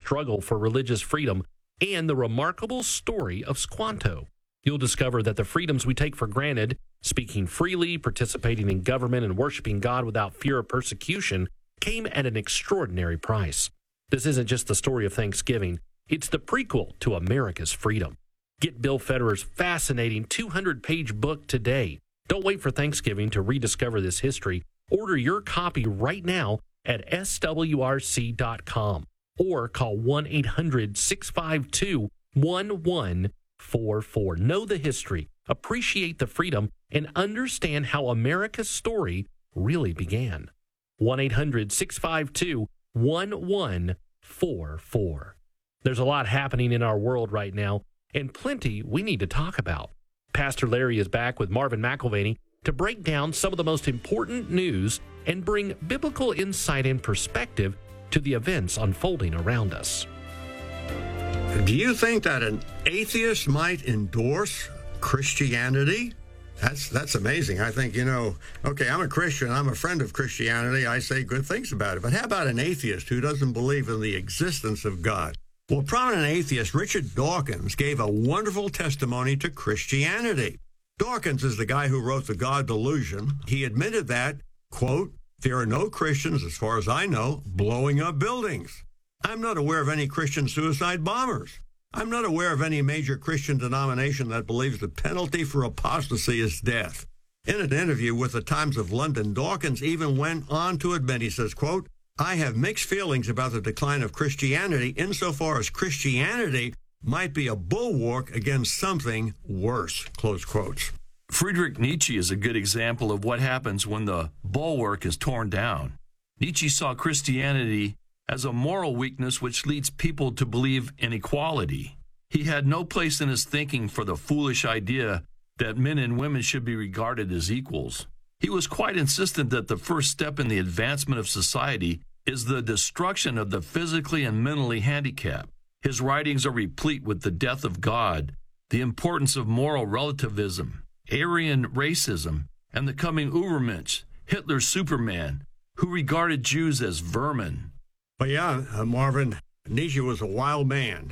struggle for religious freedom and the remarkable story of Squanto. You'll discover that the freedoms we take for granted, speaking freely, participating in government, and worshiping God without fear of persecution, came at an extraordinary price. This isn't just the story of Thanksgiving. It's the prequel to America's freedom. Get Bill Federer's fascinating 200-page book today. Don't wait for Thanksgiving to rediscover this history. Order your copy right now at swrc.com or call 1-800-652-1144. Know the history, appreciate the freedom, and understand how America's story really began. 1-800-652-1144. There's a lot happening in our world right now, and plenty we need to talk about. Pastor Larry is back with Marvin McIlvaney to break down some of the most important news and bring biblical insight and perspective to the events unfolding around us. Do you think that an atheist might endorse Christianity? That's amazing. I think, okay, I'm a Christian. I'm a friend of Christianity. I say good things about it. But how about an atheist who doesn't believe in the existence of God? Well, prominent atheist Richard Dawkins gave a wonderful testimony to Christianity. Dawkins is the guy who wrote The God Delusion. He admitted that, quote, there are no Christians, as far as I know, blowing up buildings. I'm not aware of any Christian suicide bombers. I'm not aware of any major Christian denomination that believes the penalty for apostasy is death. In an interview with the Times of London, Dawkins even went on to admit, he says, quote, I have mixed feelings about the decline of Christianity insofar as Christianity might be a bulwark against something worse, close quotes. Friedrich Nietzsche is a good example of what happens when the bulwark is torn down. Nietzsche saw Christianity as a moral weakness which leads people to believe in equality. He had no place in his thinking for the foolish idea that men and women should be regarded as equals. He was quite insistent that the first step in the advancement of society is the destruction of the physically and mentally handicapped. His writings are replete with the death of God, the importance of moral relativism, Aryan racism, and the coming Übermensch, Hitler's Superman, who regarded Jews as vermin. But yeah, Marvin, Nietzsche was a wild man.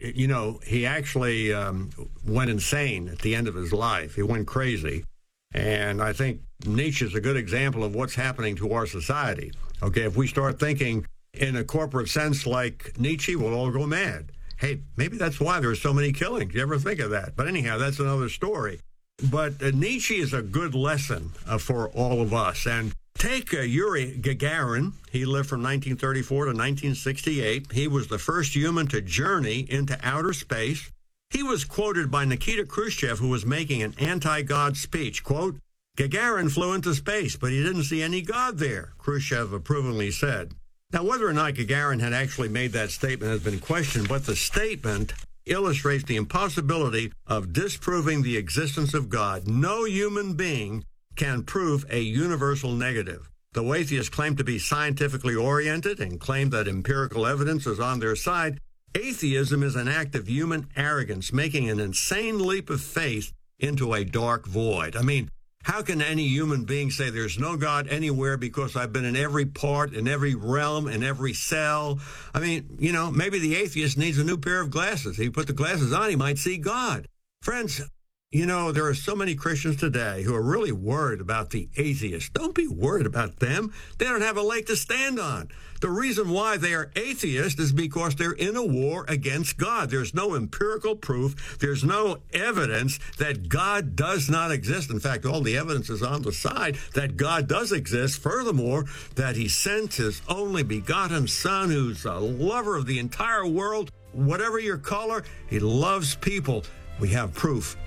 He actually went insane at the end of his life. He went crazy. And I think Nietzsche is a good example of what's happening to our society. Okay, if we start thinking in a corporate sense like Nietzsche, we'll all go mad. Hey, maybe that's why there's so many killings. You ever think of that? But anyhow, that's another story. But Nietzsche is a good lesson for all of us. And take Yuri Gagarin. He lived from 1934 to 1968. He was the first human to journey into outer space. He was quoted by Nikita Khrushchev, who was making an anti-God speech. Quote, Gagarin flew into space, but he didn't see any God there, Khrushchev approvingly said. Now, whether or not Gagarin had actually made that statement has been questioned, but the statement illustrates the impossibility of disproving the existence of God. No human being can prove a universal negative. Though atheists claim to be scientifically oriented and claim that empirical evidence is on their side, atheism is an act of human arrogance, making an insane leap of faith into a dark void. I mean, how can any human being say there's no God anywhere because I've been in every part, in every realm, in every cell? I mean, maybe the atheist needs a new pair of glasses. If he put the glasses on, he might see God. Friends, there are so many Christians today who are really worried about the atheists. Don't be worried about them. They don't have a leg to stand on. The reason why they are atheists is because they're in a war against God. There's no empirical proof. There's no evidence that God does not exist. In fact, all the evidence is on the side that God does exist. Furthermore, that he sent his only begotten Son, who's a lover of the entire world. Whatever your color, he loves people. We have proof.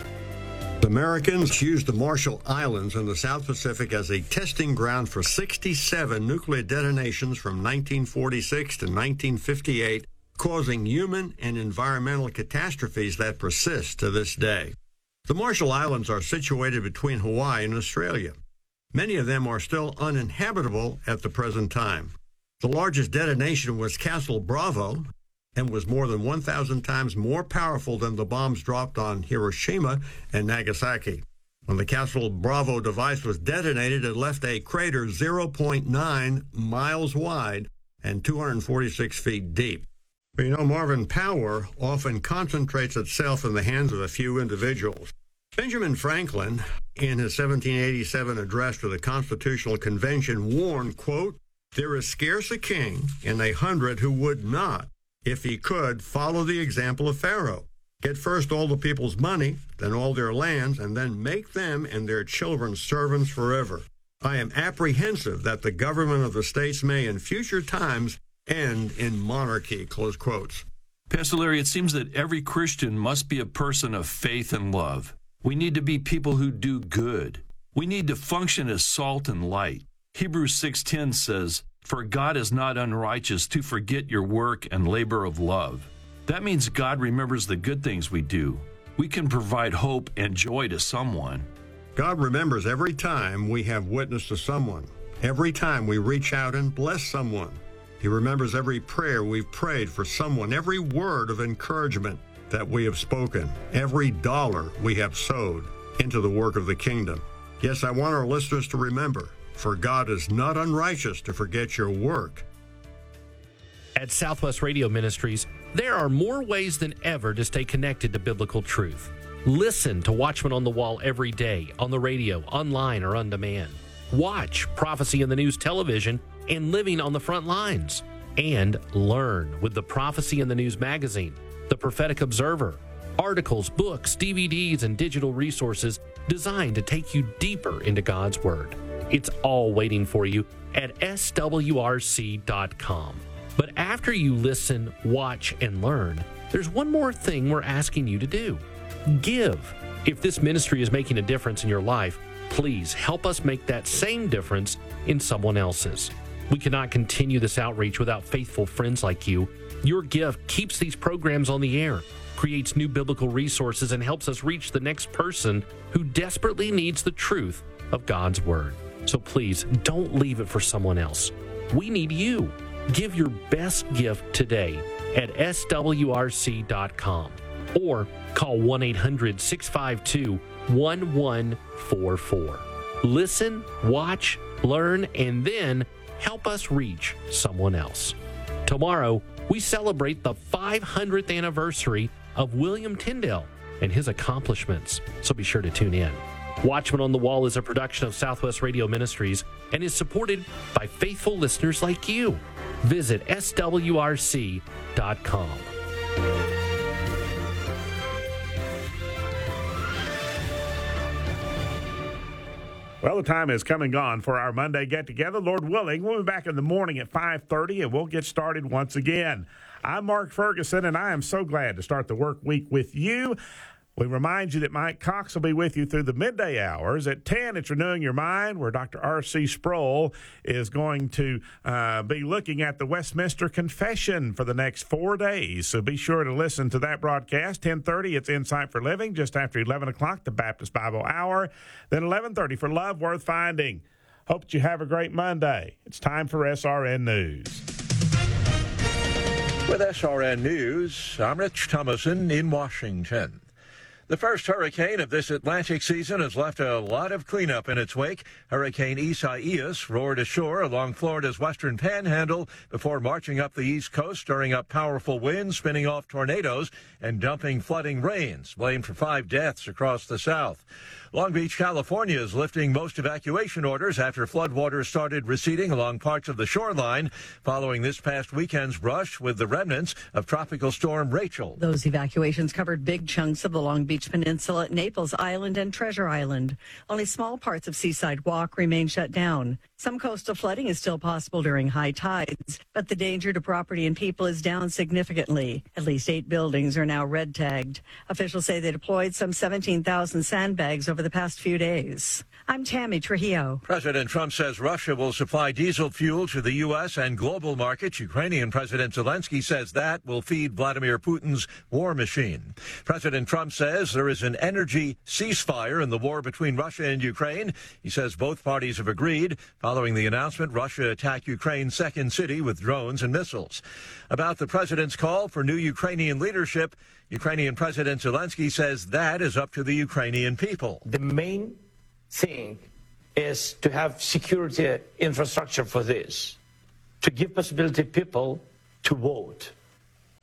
Americans used the Marshall Islands in the South Pacific as a testing ground for 67 nuclear detonations from 1946 to 1958, causing human and environmental catastrophes that persist to this day. The Marshall Islands are situated between Hawaii and Australia. Many of them are still uninhabitable at the present time. The largest detonation was Castle Bravo, and was more than 1,000 times more powerful than the bombs dropped on Hiroshima and Nagasaki. When the Castle Bravo device was detonated, it left a crater 0.9 miles wide and 246 feet deep. You know, Marvin, power often concentrates itself in the hands of a few individuals. Benjamin Franklin, in his 1787 address to the Constitutional Convention, warned, quote, "There is scarce a king in 100 who would not, if he could, follow the example of Pharaoh. Get first all the people's money, then all their lands, and then make them and their children servants forever. I am apprehensive that the government of the states may in future times end in monarchy," close quotes. Pastor Larry, it seems that every Christian must be a person of faith and love. We need to be people who do good. We need to function as salt and light. Hebrews 6:10 says, "For God is not unrighteous to forget your work and labor of love." That means God remembers the good things we do. We can provide hope and joy to someone. God remembers every time we have witnessed to someone, every time we reach out and bless someone. He remembers every prayer we've prayed for someone, every word of encouragement that we have spoken, every dollar we have sowed into the work of the kingdom. Yes, I want our listeners to remember, for God is not unrighteous to forget your work. At Southwest Radio Ministries, there are more ways than ever to stay connected to biblical truth. Listen to Watchman on the Wall every day on the radio, online, or on demand. Watch Prophecy in the News television and Living on the Front Lines. And learn with the Prophecy in the News magazine, the Prophetic Observer, articles, books, DVDs, and digital resources designed to take you deeper into God's Word. It's all waiting for you at swrc.com. But after you listen, watch, and learn, there's one more thing we're asking you to do. Give. If this ministry is making a difference in your life, please help us make that same difference in someone else's. We cannot continue this outreach without faithful friends like you. Your gift keeps these programs on the air, creates new biblical resources, and helps us reach the next person who desperately needs the truth of God's Word. So please don't leave it for someone else. We need you. Give your best gift today at swrc.com or call 1-800-652-1144. Listen, watch, learn, and then help us reach someone else. Tomorrow, we celebrate the 500th anniversary of William Tyndale and his accomplishments, so be sure to tune in. Watchman on the Wall is a production of Southwest Radio Ministries and is supported by faithful listeners like you. Visit swrc.com. Well, the time has come and gone for our Monday get-together. Lord willing, we'll be back in the morning at 5:30, and we'll get started once again. I'm Mark Ferguson, and I am so glad to start the work week with you. We remind you that Mike Cox will be with you through the midday hours. At 10, it's Renewing Your Mind, where Dr. R.C. Sproul is going to be looking at the Westminster Confession for the next 4 days. So be sure to listen to that broadcast. 10:30, it's Insight for Living. Just after 11 o'clock, the Baptist Bible Hour. Then 11:30 for Love Worth Finding. Hope that you have a great Monday. It's time for SRN News. With SRN News, I'm Rich Thomason in Washington. The first hurricane of this Atlantic season has left a lot of cleanup in its wake. Hurricane Isaias roared ashore along Florida's western panhandle before marching up the east coast, stirring up powerful winds, spinning off tornadoes, and dumping flooding rains, blamed for 5 deaths across the south. Long Beach, California is lifting most evacuation orders after floodwaters started receding along parts of the shoreline following this past weekend's brush with the remnants of Tropical Storm Rachel. Those evacuations covered big chunks of the Long Beach Peninsula, Naples Island, and Treasure Island. Only small parts of Seaside Walk remain shut down. Some coastal flooding is still possible during high tides, but the danger to property and people is down significantly. At least 8 buildings are now red tagged. Officials say they deployed some 17,000 sandbags over the past few days. I'm Tammy Trujillo. President Trump says Russia will supply diesel fuel to the U.S. and global markets. Ukrainian President Zelensky says that will feed Vladimir Putin's war machine. President Trump says there is an energy ceasefire in the war between Russia and Ukraine. He says both parties have agreed. Following the announcement, Russia attacked Ukraine's second city with drones and missiles. About the president's call for new Ukrainian leadership, Ukrainian President Zelensky says that is up to the Ukrainian people. The main thing is to have security infrastructure for this, to give possibility people to vote.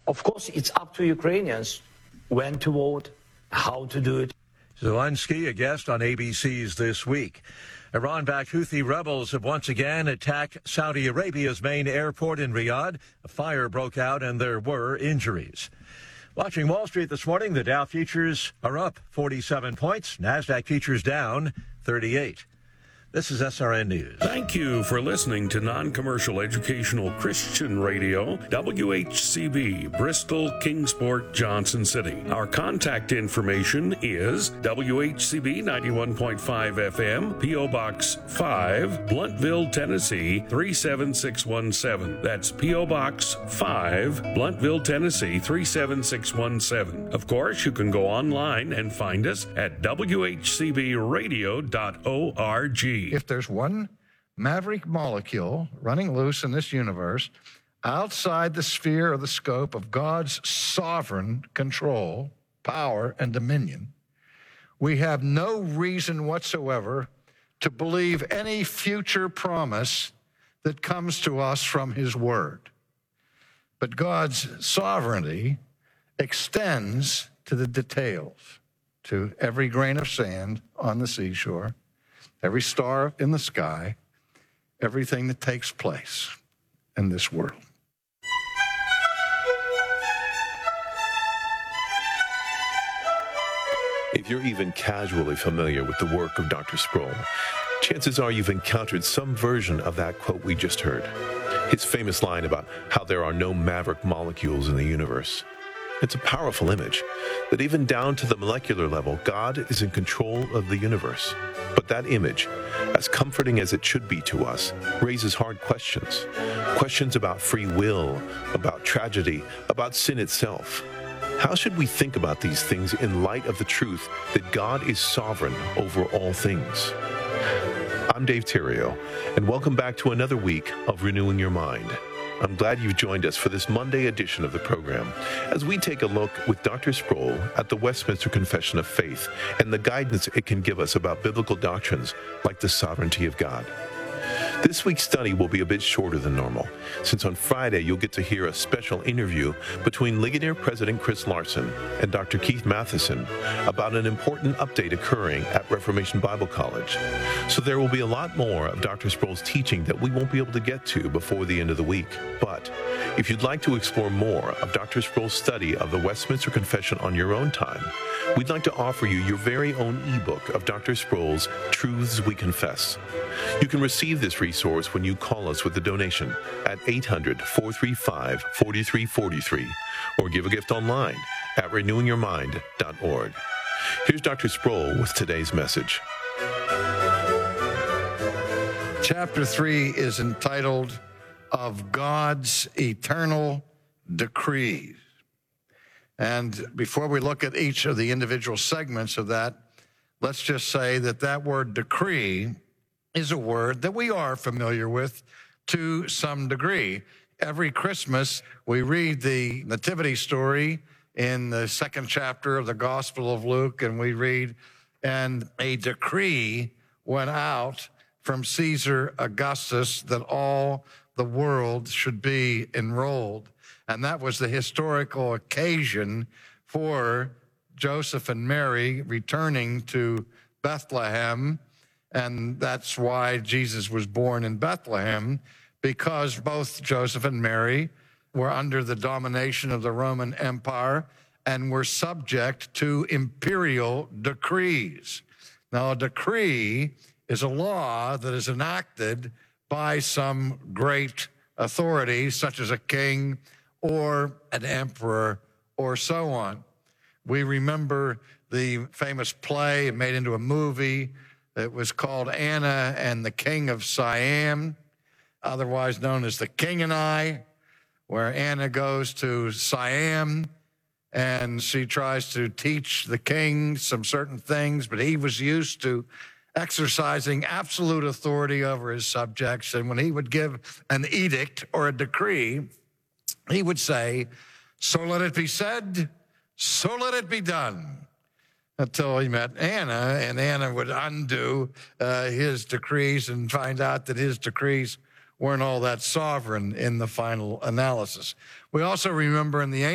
Of course, it's up to Ukrainians when to vote, how to do it. Zelensky, a guest on ABC's This Week. Iran-backed Houthi rebels have once again attacked Saudi Arabia's main airport in Riyadh. A fire broke out and there were injuries. Watching Wall Street this morning, the Dow futures are up 47 points. NASDAQ futures down 38. This is SRN News. Thank you for listening to Non-Commercial Educational Christian Radio, WHCB, Bristol, Kingsport, Johnson City. Our contact information is WHCB 91.5 FM, P.O. Box 5, Bluntville, Tennessee 37617. That's P.O. Box 5, Bluntville, Tennessee 37617. Of course, you can go online and find us at WHCBradio.org. If there's one maverick molecule running loose in this universe outside the sphere or the scope of God's sovereign control, power, and dominion, we have no reason whatsoever to believe any future promise that comes to us from his word. But God's sovereignty extends to the details, to every grain of sand on the seashore, every star in the sky, everything that takes place in this world. If you're even casually familiar with the work of Dr. Sproul, chances are you've encountered some version of that quote we just heard. His famous line about how there are no maverick molecules in the universe. It's a powerful image, that even down to the molecular level, God is in control of the universe. But that image, as comforting as it should be to us, raises hard questions. Questions about free will, about tragedy, about sin itself. How should we think about these things in light of the truth that God is sovereign over all things? I'm Dave Terrio, and welcome back to another week of Renewing Your Mind. I'm glad you've joined us for this Monday edition of the program as we take a look with Dr. Sproul at the Westminster Confession of Faith and the guidance it can give us about biblical doctrines like the sovereignty of God. This week's study will be a bit shorter than normal, since on Friday you'll get to hear a special interview between Ligonier President Chris Larson and Dr. Keith Matheson about an important update occurring at Reformation Bible College. So there will be a lot more of Dr. Sproul's teaching that we won't be able to get to before the end of the week. But if you'd like to explore more of Dr. Sproul's study of the Westminster Confession on your own time, we'd like to offer you your very own ebook of Dr. Sproul's Truths We Confess. You can receive this resource when you call us with a donation at 800-435-4343 or give a gift online at renewingyourmind.org. Here's Dr. Sproul with today's message. Chapter 3 is entitled, Of God's Eternal Decrees. And before we look at each of the individual segments of that, let's just say that that word decree is a word that we are familiar with to some degree. Every Christmas, we read the nativity story in the second chapter of the Gospel of Luke, and we read, and a decree went out from Caesar Augustus that all the world should be enrolled. And that was the historical occasion for Joseph and Mary returning to Bethlehem. And that's why Jesus was born in Bethlehem, because both Joseph and Mary were under the domination of the Roman Empire and were subject to imperial decrees. Now, a decree is a law that is enacted by some great authority, such as a king or an emperor or so on. We remember the famous play made into a movie. It was called Anna and the King of Siam, otherwise known as The King and I, where Anna goes to Siam and she tries to teach the king some certain things, but he was used to exercising absolute authority over his subjects. And when he would give an edict or a decree, he would say, "So let it be said, so let it be done." Until he met Anna, and Anna would undo his decrees and find out that his decrees weren't all that sovereign in the final analysis. We also remember in the